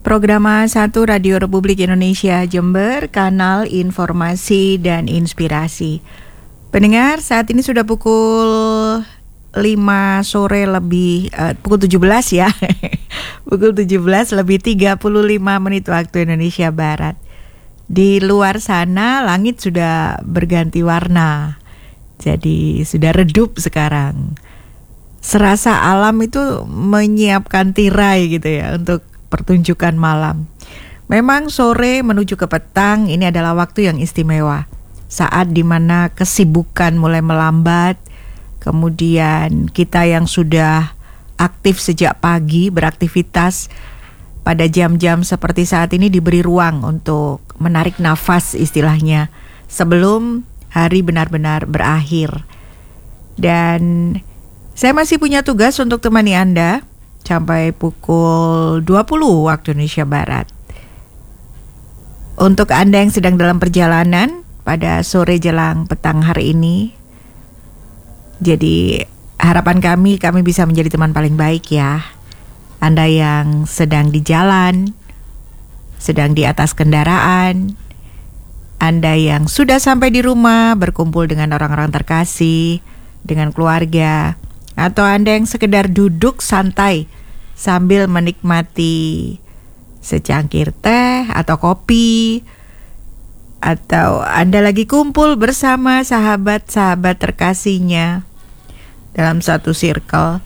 Programa 1 Radio Republik Indonesia Jember, kanal informasi dan inspirasi. Pendengar, saat ini sudah pukul 5 sore lebih, pukul 17 ya. Pukul 17 lebih 35 menit waktu Indonesia Barat. Di luar sana langit sudah berganti warna. Jadi sudah redup sekarang. Serasa alam itu menyiapkan tirai gitu ya untuk pertunjukan malam. Memang sore menuju ke petang ini adalah waktu yang istimewa. Saat dimana kesibukan mulai melambat, kemudian kita yang sudah aktif sejak pagi beraktivitas pada jam-jam seperti saat ini diberi ruang untuk menarik nafas istilahnya sebelum hari benar-benar berakhir. Dan saya masih punya tugas untuk temani Anda sampai pukul 20 waktu Indonesia Barat. Untuk Anda yang sedang dalam perjalanan pada sore jelang petang hari ini, jadi harapan kami bisa menjadi teman paling baik ya. Anda yang sedang di jalan, sedang di atas kendaraan, Anda yang sudah sampai di rumah berkumpul dengan orang-orang terkasih, dengan keluarga, atau Anda yang sekedar duduk santai sambil menikmati secangkir teh atau kopi, atau Anda lagi kumpul bersama sahabat-sahabat terkasihnya dalam satu circle.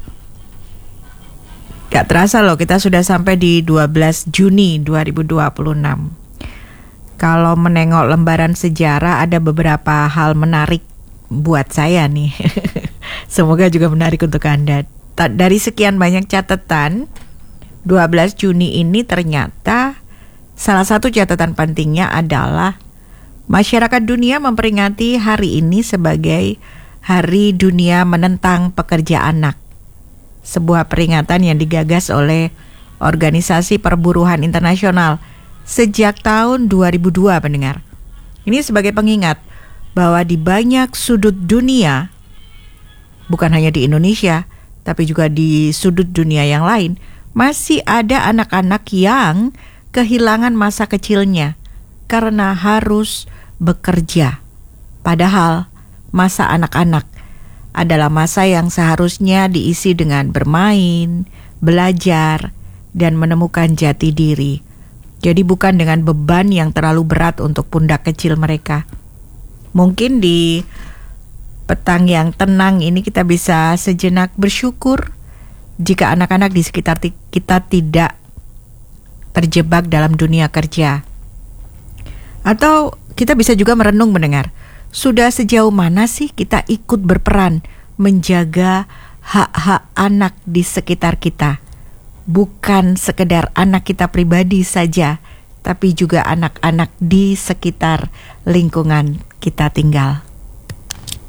Gak terasa loh, kita sudah sampai di 12 Juni 2026. Kalau menengok lembaran sejarah ada beberapa hal menarik buat saya nih. Semoga juga menarik untuk Anda. Dari sekian banyak catatan, 12 Juni ini ternyata salah satu catatan pentingnya adalah masyarakat dunia memperingati hari ini sebagai Hari Dunia Menentang Pekerja Anak. Sebuah peringatan yang digagas oleh Organisasi Perburuhan Internasional sejak tahun 2002, pendengar. Ini sebagai pengingat bahwa di banyak sudut dunia, bukan hanya di Indonesia, tapi juga di sudut dunia yang lain, masih ada anak-anak yang kehilangan masa kecilnya karena harus bekerja. Padahal masa anak-anak adalah masa yang seharusnya diisi dengan bermain, belajar, dan menemukan jati diri. Jadi bukan dengan beban yang terlalu berat untuk pundak kecil mereka. Mungkin di petang yang tenang ini kita bisa sejenak bersyukur jika anak-anak di sekitar kita tidak terjebak dalam dunia kerja. Atau kita bisa juga merenung, mendengar, sudah sejauh mana sih kita ikut berperan menjaga hak-hak anak di sekitar kita. Bukan sekedar anak kita pribadi saja, tapi juga anak-anak di sekitar lingkungan kita tinggal.